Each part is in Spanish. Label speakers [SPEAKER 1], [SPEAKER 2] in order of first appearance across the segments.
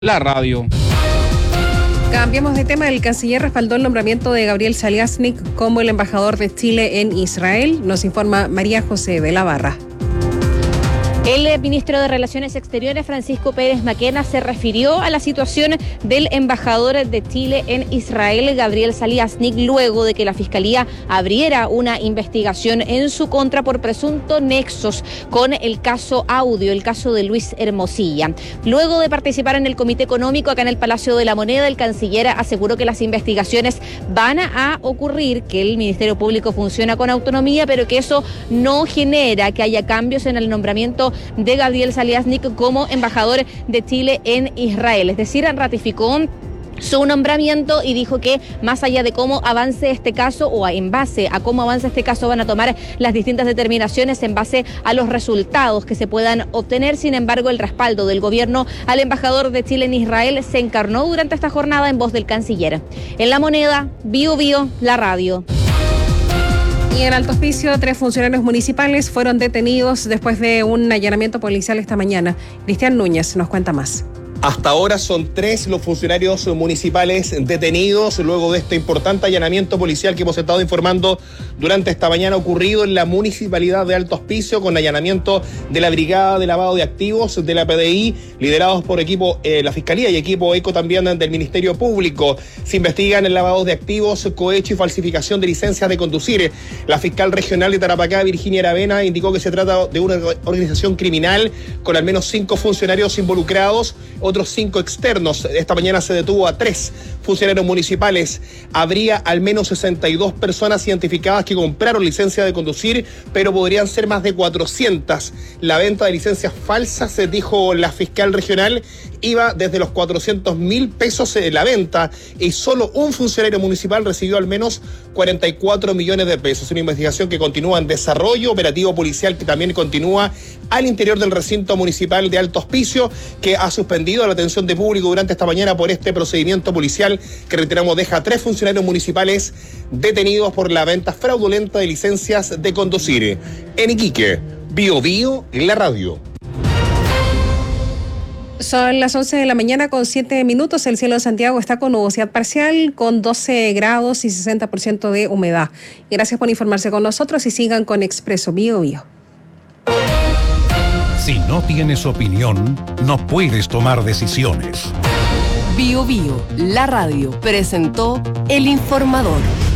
[SPEAKER 1] La radio.
[SPEAKER 2] Cambiamos de tema. El canciller respaldó el nombramiento de Gabriel Saliasnik como el embajador de Chile en Israel. Nos informa María José de la Barra.
[SPEAKER 3] El ministro de Relaciones Exteriores, Francisco Pérez Maquena, se refirió a la situación del embajador de Chile en Israel, Gabriel Saliasnik, luego de que la Fiscalía abriera una investigación en su contra por presuntos nexos con el caso Audio, el caso de Luis Hermosilla. Luego de participar en el Comité Económico acá en el Palacio de la Moneda, el canciller aseguró que las investigaciones van a ocurrir, que el Ministerio Público funciona con autonomía, pero que eso no genera que haya cambios en el nombramiento de Gabriel Saliasnik como embajador de Chile en Israel. Es decir, ratificó su nombramiento y dijo que más allá de cómo avance este caso o en base a cómo avance este caso van a tomar las distintas determinaciones en base a los resultados que se puedan obtener. Sin embargo, el respaldo del gobierno al embajador de Chile en Israel se encarnó durante esta jornada en voz del canciller. En La Moneda, Bio Bio, la radio.
[SPEAKER 2] Y en Alto Hospicio, 3 funcionarios municipales fueron detenidos después de un allanamiento policial esta mañana. Cristian Núñez nos cuenta más.
[SPEAKER 4] Hasta ahora son 3 los funcionarios municipales detenidos luego de este importante allanamiento policial que hemos estado informando durante esta mañana ocurrido en la municipalidad de Alto Hospicio con allanamiento de la Brigada de Lavado de Activos de la PDI, liderados por equipo la Fiscalía y equipo ECO también del Ministerio Público. Se investigan el lavado de activos, cohecho y falsificación de licencias de conducir. La fiscal regional de Tarapacá, Virginia Aravena, indicó que se trata de una organización criminal con al menos 5 funcionarios involucrados, otros 5 externos. Esta mañana se detuvo a 3 funcionarios municipales. Habría al menos 62 personas identificadas que compraron licencia de conducir, pero podrían ser más de 400. La venta de licencias falsas, dijo la fiscal regional, iba desde los 400.000 pesos en la venta y solo un funcionario municipal recibió al menos 44 millones de pesos. Una investigación que continúa en desarrollo, operativo policial que también continúa al interior del recinto municipal de Alto Hospicio, que ha suspendido la atención de público durante esta mañana por este procedimiento policial que, reiteramos, deja a 3 funcionarios municipales detenidos por la venta fraudulenta de licencias de conducir. En Iquique, Bio Bio, la radio.
[SPEAKER 2] Son las 11 de la mañana con 7 minutos. El cielo de Santiago está con nubosidad parcial, con 12 grados y 60% de humedad. Gracias por informarse con nosotros y sigan con Expreso Bio Bio.
[SPEAKER 5] Si no tienes opinión, no puedes tomar decisiones.
[SPEAKER 6] Bio Bio, la radio, presentó El Informador.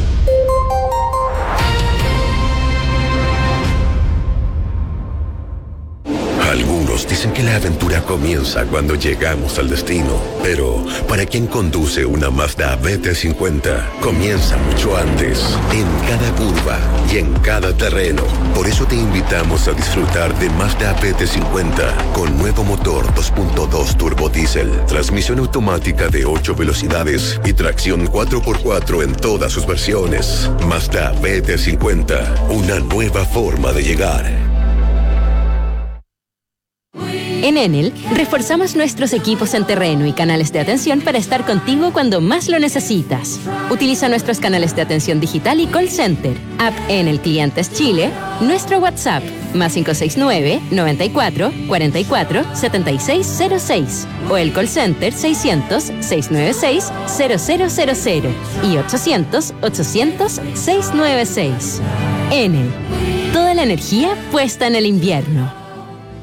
[SPEAKER 7] Algunos dicen que la aventura comienza cuando llegamos al destino, pero para quien conduce una Mazda BT50, comienza mucho antes, en cada curva y en cada terreno. Por eso te invitamos a disfrutar de Mazda BT50 con nuevo motor 2.2 turbo diésel, transmisión automática de 8 velocidades y tracción 4x4 en todas sus versiones. Mazda BT50, una nueva forma de llegar.
[SPEAKER 8] En Enel, reforzamos nuestros equipos en terreno y canales de atención para estar contigo cuando más lo necesitas. Utiliza nuestros canales de atención digital y call center, app Enel Clientes Chile, nuestro WhatsApp, +569 94 44 7606 o el call center 600 696 0000 y 800 800 696. Enel, toda la energía puesta en el invierno.